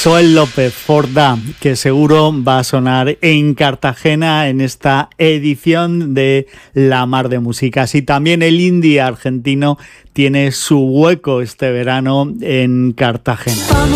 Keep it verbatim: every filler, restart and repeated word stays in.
Joel López, Forda, que seguro va a sonar en Cartagena en esta edición de La Mar de Músicas. Y también el indie argentino tiene su hueco este verano en Cartagena.